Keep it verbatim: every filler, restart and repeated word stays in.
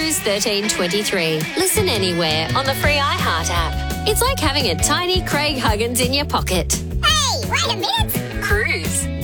Cruise thirteen twenty-three. Listen anywhere on the free iHeart app. It's like having a tiny Craig Huggins in your pocket. Hey, wait a minute. Cruise.